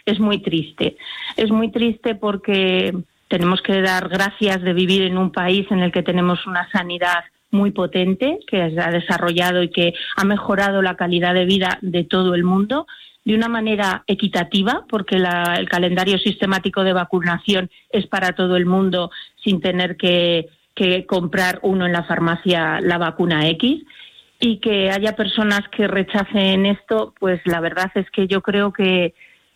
es muy triste. Es muy triste porque tenemos que dar gracias de vivir en un país en el que tenemos una sanidad muy potente, que se ha desarrollado y que ha mejorado la calidad de vida de todo el mundo de una manera equitativa, porque el calendario sistemático de vacunación es para todo el mundo sin tener que comprar uno en la farmacia la vacuna X, y que haya personas que rechacen esto, pues la verdad es que yo creo que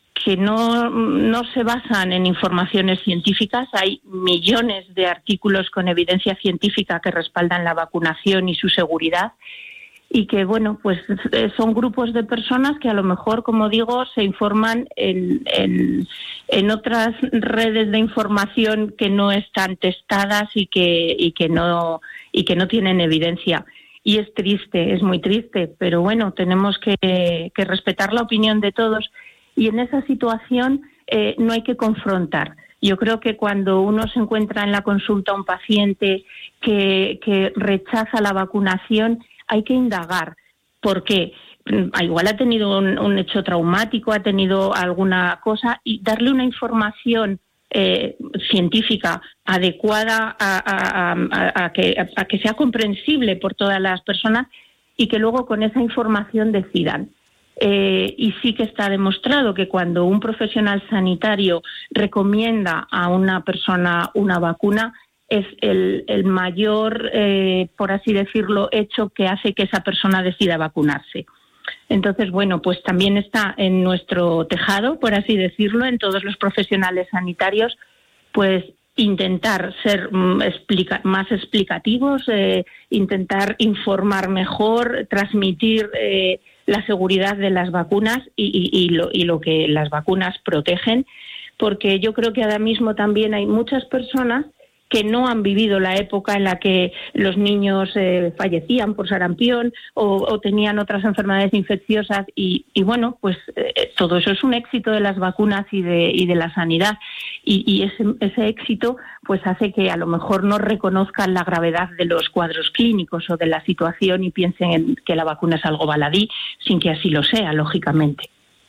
no se basan en informaciones científicas. Hay millones de artículos con evidencia científica que respaldan la vacunación y su seguridad, y que, bueno, pues son grupos de personas que a lo mejor, como digo, se informan en otras redes de información que no están testadas y que no tienen evidencia. Y es triste, es muy triste, pero bueno, tenemos que respetar la opinión de todos. Y en esa situación no hay que confrontar. Yo creo que cuando uno se encuentra en la consulta un paciente que rechaza la vacunación, hay que indagar. ¿Por qué? Igual ha tenido un hecho traumático, ha tenido alguna cosa, y darle una información científica adecuada a que sea comprensible por todas las personas, y que luego con esa información decidan. Y sí que está demostrado que cuando un profesional sanitario recomienda a una persona una vacuna, es el mayor, por así decirlo, hecho que hace que esa persona decida vacunarse. Entonces, bueno, pues también está en nuestro tejado, por así decirlo, en todos los profesionales sanitarios, pues intentar ser más explicativos, intentar informar mejor, transmitir la seguridad de las vacunas y lo que las vacunas protegen, porque yo creo que ahora mismo también hay muchas personas que no han vivido la época en la que los niños fallecían por sarampión o tenían otras enfermedades infecciosas, y bueno, pues todo eso es un éxito de las vacunas y de la sanidad, y ese éxito pues hace que a lo mejor no reconozcan la gravedad de los cuadros clínicos o de la situación y piensen en que la vacuna es algo baladí, sin que así lo sea, lógicamente.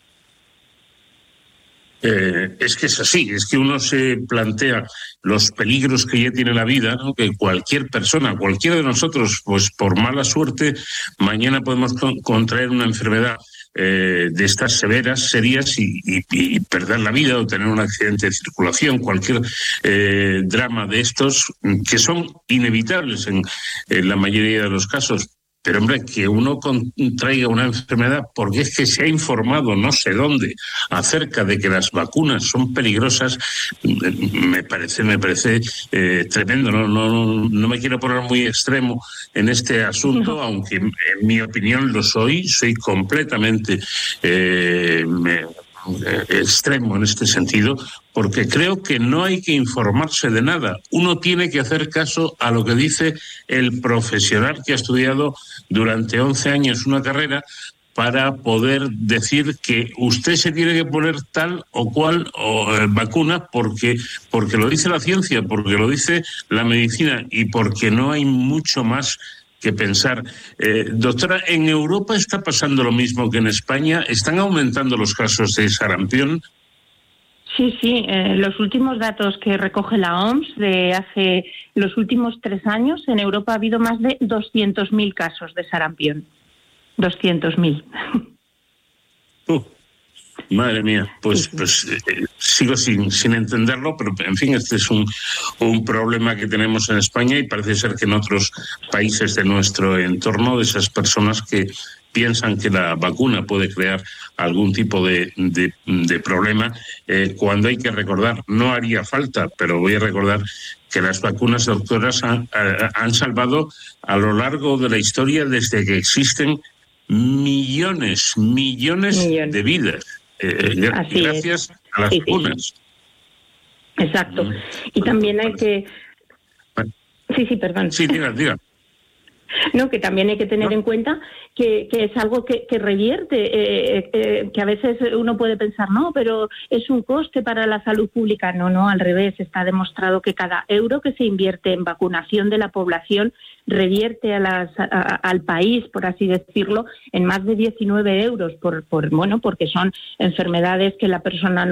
Es que es así, es que uno se plantea los peligros que ya tiene la vida, ¿no? Que cualquier persona, cualquiera de nosotros, pues por mala suerte, mañana podemos contraer una enfermedad de estas severas, serias, y perder la vida o tener un accidente de circulación, cualquier drama de estos que son inevitables en la mayoría de los casos. Pero, hombre, que uno contraiga una enfermedad porque es que se ha informado no sé dónde acerca de que las vacunas son peligrosas, me parece tremendo. No me quiero poner muy extremo en este asunto, aunque en mi opinión lo soy completamente extremo en este sentido, porque creo que no hay que informarse de nada. Uno tiene que hacer caso a lo que dice el profesional que ha estudiado durante 11 años una carrera para poder decir que usted se tiene que poner tal o cual vacuna porque lo dice la ciencia, porque lo dice la medicina y porque no hay mucho más que pensar. Doctora, ¿en Europa está pasando lo mismo que en España? ¿Están aumentando los casos de sarampión? Sí, los últimos datos que recoge la OMS de hace los últimos 3 años, en Europa ha habido más de 200.000 casos de sarampión. 200.000. Madre mía, pues sigo sin entenderlo, pero en fin, este es un problema que tenemos en España y parece ser que en otros países de nuestro entorno, de esas personas que piensan que la vacuna puede crear algún tipo de problema, cuando hay que recordar, no haría falta, pero voy a recordar que las vacunas, doctoras, han salvado a lo largo de la historia, desde que existen, millones de vidas. Gracias a las vacunas. Exacto. Y también hay que... perdón. Sí, diga. No, que también hay que tener en cuenta que es algo que revierte, que a veces uno puede pensar, no, pero es un coste para la salud pública. No, al revés. Está demostrado que cada euro que se invierte en vacunación de la población revierte al país, por así decirlo, en más de 19 euros, porque son enfermedades que la persona no